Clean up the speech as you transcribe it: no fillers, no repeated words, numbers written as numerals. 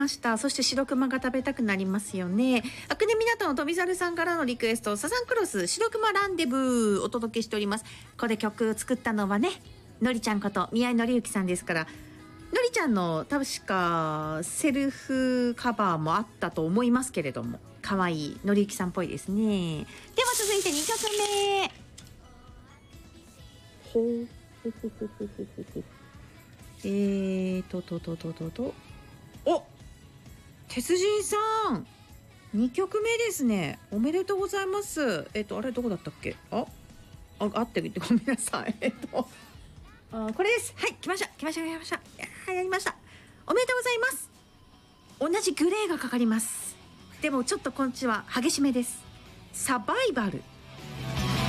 ました。そして白熊が食べたくなりますよね。あくね港の富猿さんからのリクエスト、サザンクロス白熊ランデブーお届けしております。これ曲作ったのはね、のりちゃんこと宮井紀之さんですから、のりちゃんの確かセルフカバーもあったと思いますけれども、かわいい紀之さんっぽいですね。では続いて2曲目。ほほほほほほほお、鉄人さん2曲目ですね。おめでとうございます。あれどこだったっけ。合ってる。ごめんなさい。これです。はい、来ましたやりました。おめでとうございます。同じグレーがかかります。でもちょっとこっちは激しめです。サバイバル。